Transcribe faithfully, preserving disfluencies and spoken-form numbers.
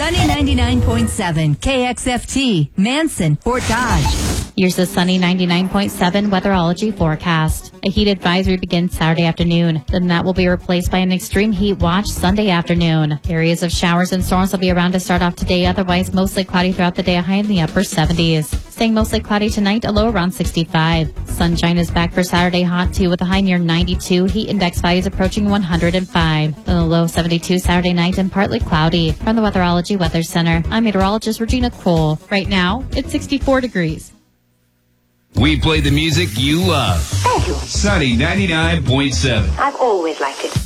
Sunny ninety-nine point seven, K X F T, Manson, Fort Dodge. Here's the Sunny ninety-nine point seven weatherology forecast. A heat advisory begins Saturday afternoon. Then that will be replaced by an extreme heat watch Sunday afternoon. Areas of showers and storms will be around to start off today. Otherwise, mostly cloudy throughout the day, a high in the upper seventies. Staying mostly cloudy tonight, a low around sixty-five. Sunshine is back for Saturday, hot too, with a high near ninety-two. Heat index values approaching one hundred five. Then a low seventy-two Saturday night and partly cloudy. From the Weatherology Weather Center, I'm meteorologist Regina Cole. Right now, it's sixty-four degrees. We play the music you love. Thank you. Sunny ninety-nine point seven. I've always liked it.